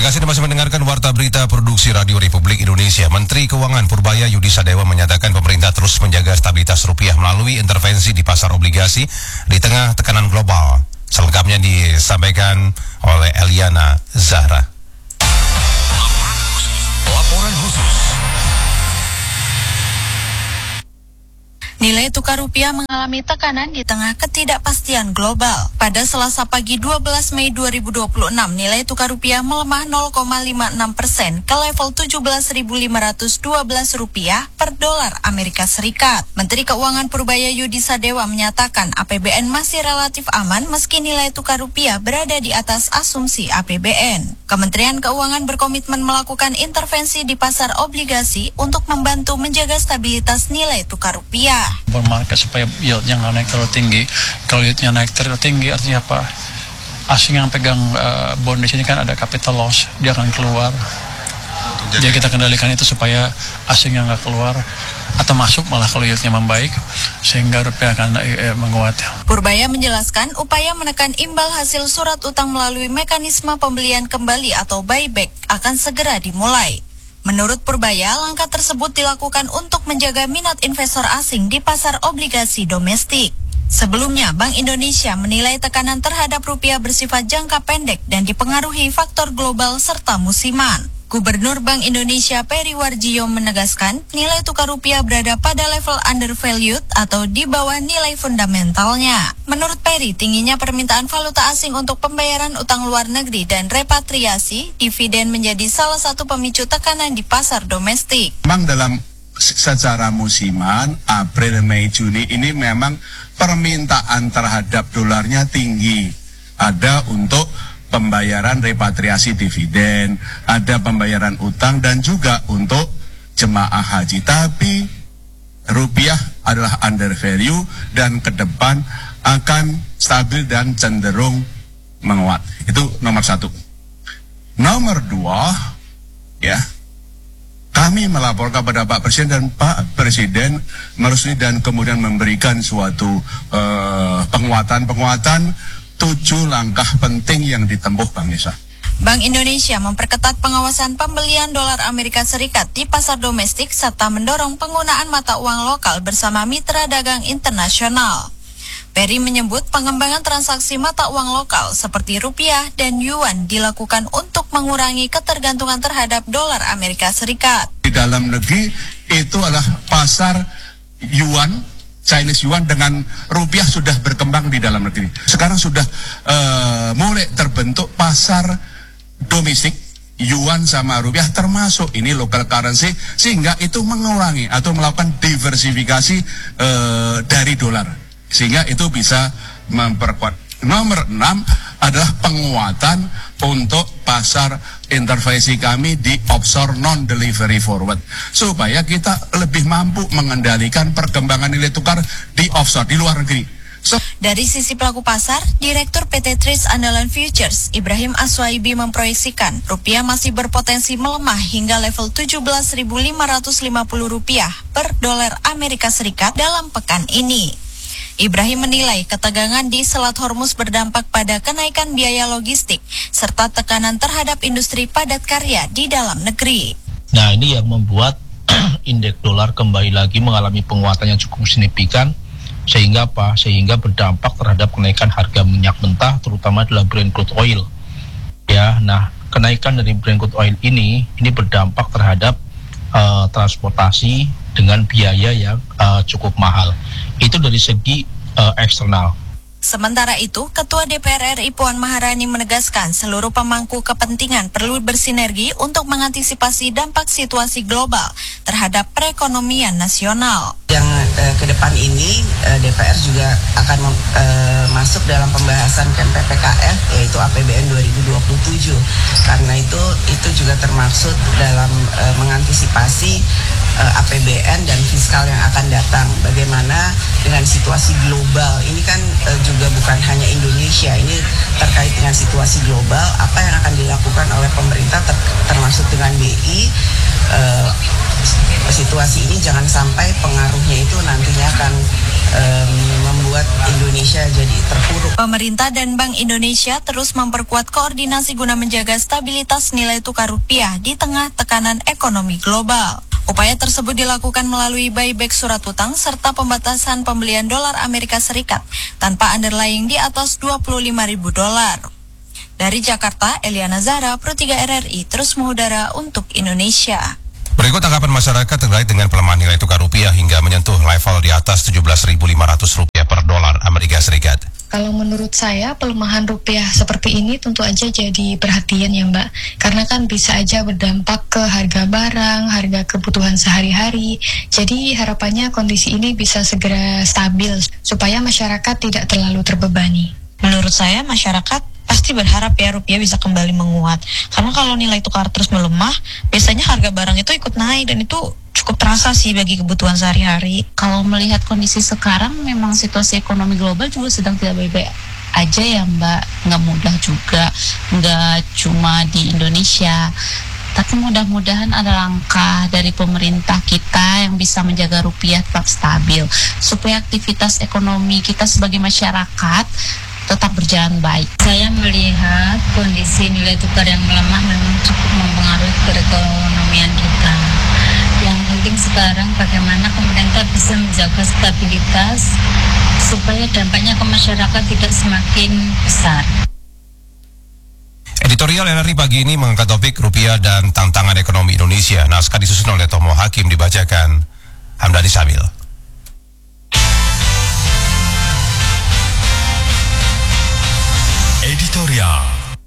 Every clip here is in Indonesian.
kasih Anda masih mendengarkan Warta Berita Produksi Radio Republik Indonesia. Menteri Keuangan Purbaya Yudi Sadewa menyatakan pemerintah terus menjaga stabilitas rupiah melalui intervensi di pasar obligasi di tengah tekanan global. Selengkapnya disampaikan oleh Eliana Zahra. Laporan khusus. Nilai tukar rupiah mengalami tekanan di tengah ketidakpastian global. Pada Selasa pagi 12 Mei 2026, nilai tukar rupiah melemah 0,56% ke level 17.512 rupiah per dolar Amerika Serikat. Menteri Keuangan Purbaya Yudi Sadewa menyatakan APBN masih relatif aman meski nilai tukar rupiah berada di atas asumsi APBN. Kementerian Keuangan berkomitmen melakukan intervensi di pasar obligasi untuk membantu menjaga stabilitas nilai tukar rupiah. Bermarket supaya yieldnya nggak naik terlalu tinggi. Kalau yieldnya naik terlalu tinggi artinya apa? Asing yang pegang bond di sini kan ada capital loss, dia akan keluar. Jadi kita kendalikan itu supaya asing yang nggak keluar atau masuk malah kalau yieldnya membaik sehingga rupiah akan menguat. Purbaya menjelaskan upaya menekan imbal hasil surat utang melalui mekanisme pembelian kembali atau buyback akan segera dimulai. Menurut Purbaya, langkah tersebut dilakukan untuk menjaga minat investor asing di pasar obligasi domestik. Sebelumnya, Bank Indonesia menilai tekanan terhadap rupiah bersifat jangka pendek dan dipengaruhi faktor global serta musiman. Gubernur Bank Indonesia Peri Warjio menegaskan nilai tukar rupiah berada pada level undervalued atau di bawah nilai fundamentalnya. Menurut Peri, tingginya permintaan valuta asing untuk pembayaran utang luar negeri dan repatriasi dividen menjadi salah satu pemicu tekanan di pasar domestik. Memang dalam secara musiman, April, Mei, Juni ini memang permintaan terhadap dolarnya tinggi. Ada untuk pembayaran repatriasi dividen, ada pembayaran utang dan juga untuk jemaah haji. Tapi rupiah adalah undervalue dan ke depan akan stabil dan cenderung menguat. Itu nomor satu. Nomor dua, ya, kami melapor kepada Pak Presiden dan Pak Presiden merestui dan kemudian memberikan suatu penguatan 7 langkah penting yang ditempuh Bank Indonesia. Bank Indonesia memperketat pengawasan pembelian dolar Amerika Serikat di pasar domestik serta mendorong penggunaan mata uang lokal bersama mitra dagang internasional. Peri menyebut pengembangan transaksi mata uang lokal seperti rupiah dan yuan dilakukan untuk mengurangi ketergantungan terhadap dolar Amerika Serikat. Di dalam negeri itu adalah pasar yuan, Chinese yuan dengan rupiah sudah berkembang di dalam negeri. Sekarang sudah mulai terbentuk pasar domestik yuan sama rupiah termasuk ini local currency sehingga itu mengurangi atau melakukan diversifikasi dari dolar sehingga itu bisa memperkuat. Nomor 6 adalah penguatan untuk pasar intervensi kami di offshore non-delivery forward supaya kita lebih mampu mengendalikan perkembangan nilai tukar di offshore, di luar negeri. Dari sisi pelaku pasar, Direktur PT Tris Andalan Futures, Ibrahim Aswaibi memproyeksikan rupiah masih berpotensi melemah hingga level 17.550 rupiah per dolar Amerika Serikat dalam pekan ini. Ibrahim menilai ketegangan di Selat Hormuz berdampak pada kenaikan biaya logistik serta tekanan terhadap industri padat karya di dalam negeri. Nah, ini yang membuat indeks dolar kembali lagi mengalami penguatan yang cukup signifikan sehingga apa? Sehingga berdampak terhadap kenaikan harga minyak mentah terutama adalah Brent crude oil. Ya, nah kenaikan dari Brent crude oil ini berdampak terhadap transportasi dengan biaya yang cukup mahal. Itu dari segi eksternal. Sementara itu, Ketua DPR RI Puan Maharani menegaskan seluruh pemangku kepentingan perlu bersinergi untuk mengantisipasi dampak situasi global terhadap perekonomian nasional. Yang ke depan ini DPR juga akan masuk dalam pembahasan KMPPKF yaitu APBN 2027. Karena itu juga termaksud dalam mengantisipasi APBN dan fiskal yang akan datang. Bagaimana dengan situasi global ini kan juga bukan hanya Indonesia, ini terkait dengan situasi global, apa yang akan dilakukan oleh pemerintah termasuk dengan BI. Situasi ini jangan sampai pengaruhnya itu nantinya akan membuat Indonesia jadi terpuruk. Pemerintah dan Bank Indonesia terus memperkuat koordinasi guna menjaga stabilitas nilai tukar rupiah di tengah tekanan ekonomi global. Upaya tersebut dilakukan melalui buyback surat utang serta pembatasan pembelian dolar Amerika Serikat tanpa underlying di atas $25.000. Dari Jakarta, Eliana Zahra, Pro 3 RRI, terus mengudara untuk Indonesia. Berikut tanggapan masyarakat terkait dengan pelemahan nilai tukar rupiah hingga menyentuh level di atas Rp17.500 per dolar Amerika Serikat. Kalau menurut saya, pelemahan rupiah seperti ini tentu aja jadi perhatian ya Mbak. Karena kan bisa aja berdampak ke harga barang, harga kebutuhan sehari-hari. Jadi harapannya kondisi ini bisa segera stabil supaya masyarakat tidak terlalu terbebani. Menurut saya, masyarakat pasti berharap ya rupiah bisa kembali menguat. Karena kalau nilai tukar terus melemah, biasanya harga barang itu ikut naik dan itu cukup terasa sih bagi kebutuhan sehari-hari. Kalau melihat kondisi sekarang, memang situasi ekonomi global juga sedang tidak baik-baik aja ya Mbak. Nggak mudah juga, nggak cuma di Indonesia. Tapi mudah-mudahan ada langkah dari pemerintah kita yang bisa menjaga rupiah tetap stabil. Supaya aktivitas ekonomi kita sebagai masyarakat tetap berjalan baik. Saya melihat kondisi nilai tukar yang melemah memang cukup mempengaruhi perekonomian kita. Yang penting sekarang bagaimana pemerintah bisa menjaga stabilitas supaya dampaknya ke masyarakat tidak semakin besar. Editorial RRI pagi ini mengangkat topik rupiah dan tantangan ekonomi Indonesia. Naskah disusun oleh Tomo Hakim, dibacakan Hamdani Sabil. Editorial.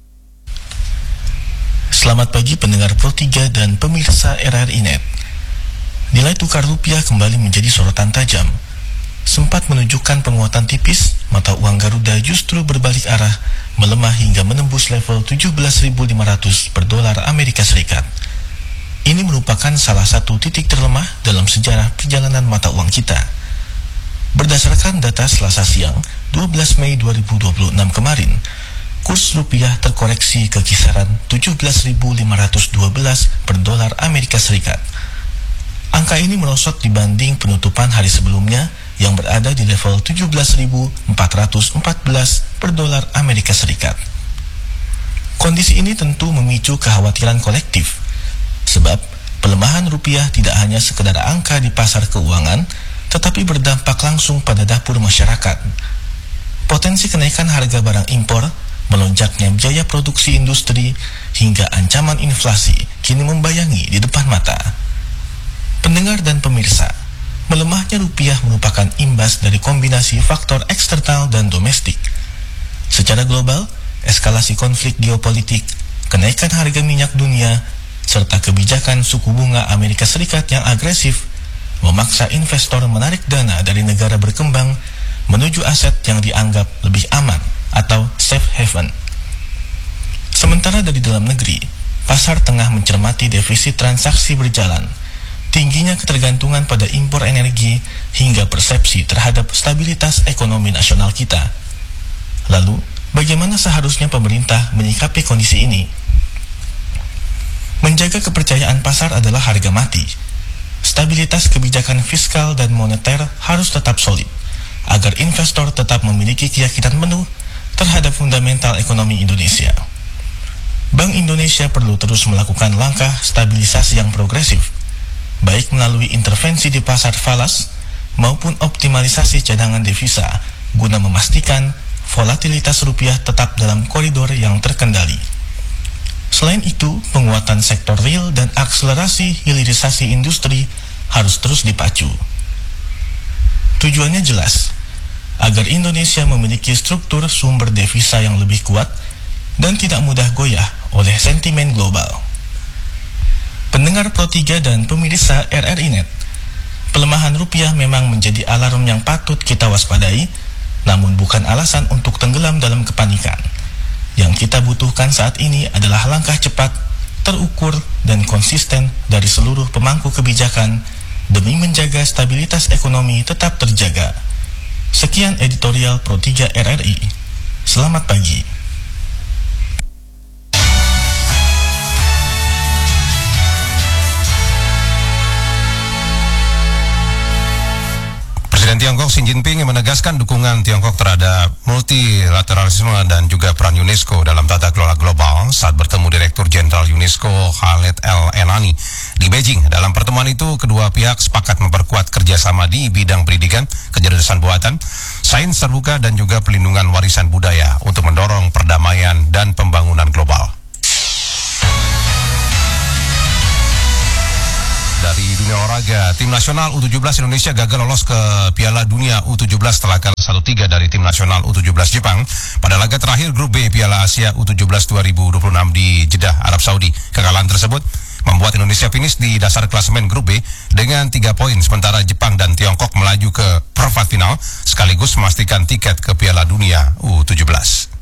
Selamat pagi pendengar Pro 3 dan pemirsa RRI Net. Nilai tukar rupiah kembali menjadi sorotan tajam. Sempat menunjukkan penguatan tipis, mata uang Garuda justru berbalik arah, melemah hingga menembus level 17.500 per dolar Amerika Serikat. Ini merupakan salah satu titik terlemah dalam sejarah perjalanan mata uang kita. Berdasarkan data Selasa siang, 12 Mei 2026 kemarin, kurs rupiah terkoreksi ke kisaran 17.512 per dolar Amerika Serikat. Angka ini merosot dibanding penutupan hari sebelumnya yang berada di level 17.414 per dolar Amerika Serikat. Kondisi ini tentu memicu kekhawatiran kolektif, sebab pelemahan rupiah tidak hanya sekedar angka di pasar keuangan, tetapi berdampak langsung pada dapur masyarakat. Potensi kenaikan harga barang impor, melonjaknya biaya produksi industri, hingga ancaman inflasi kini membayangi di depan mata. Pendengar dan pemirsa, melemahnya rupiah merupakan imbas dari kombinasi faktor eksternal dan domestik. Secara global, eskalasi konflik geopolitik, kenaikan harga minyak dunia, serta kebijakan suku bunga Amerika Serikat yang agresif memaksa investor menarik dana dari negara berkembang menuju aset yang dianggap lebih aman atau safe haven. Sementara dari dalam negeri, pasar tengah mencermati defisit transaksi berjalan, tingginya ketergantungan pada impor energi, hingga persepsi terhadap stabilitas ekonomi nasional kita. Lalu, bagaimana seharusnya pemerintah menyikapi kondisi ini? Menjaga kepercayaan pasar adalah harga mati. Stabilitas kebijakan fiskal dan moneter harus tetap solid, agar investor tetap memiliki keyakinan penuh terhadap fundamental ekonomi Indonesia. Bank Indonesia perlu terus melakukan langkah stabilisasi yang progresif, baik melalui intervensi di pasar falas maupun optimalisasi cadangan devisa, guna memastikan volatilitas rupiah tetap dalam koridor yang terkendali. Selain itu, penguatan sektor real dan akselerasi hilirisasi industri harus terus dipacu. Tujuannya jelas, agar Indonesia memiliki struktur sumber devisa yang lebih kuat dan tidak mudah goyah oleh sentimen global. Pendengar Pro 3 dan pemirsa RRI Net, pelemahan rupiah memang menjadi alarm yang patut kita waspadai, namun bukan alasan untuk tenggelam dalam kepanikan. Yang kita butuhkan saat ini adalah langkah cepat, terukur, dan konsisten dari seluruh pemangku kebijakan demi menjaga stabilitas ekonomi tetap terjaga. Sekian editorial Pro 3 RRI. Selamat pagi. Presiden Tiongkok Xi Jinping menegaskan dukungan Tiongkok terhadap multilateralisme dan juga peran UNESCO dalam tata kelola global saat bertemu Direktur Jenderal UNESCO Khaled El-Enani di Beijing. Dalam pertemuan itu, kedua pihak sepakat memperkuat kerjasama di bidang pendidikan, kecerdasan buatan, sains terbuka, dan juga pelindungan warisan budaya untuk mendorong perdamaian dan pembangunan global. Dari dunia olahraga, tim nasional U17 Indonesia gagal lolos ke Piala Dunia U17 setelah kalah 1-3 dari tim nasional U17 Jepang pada laga terakhir grup B Piala Asia U17 2026 di Jeddah, Arab Saudi. Kekalahan tersebut membuat Indonesia finish di dasar klasemen grup B dengan 3 poin, sementara Jepang dan Tiongkok melaju ke perempat final sekaligus memastikan tiket ke Piala Dunia U17.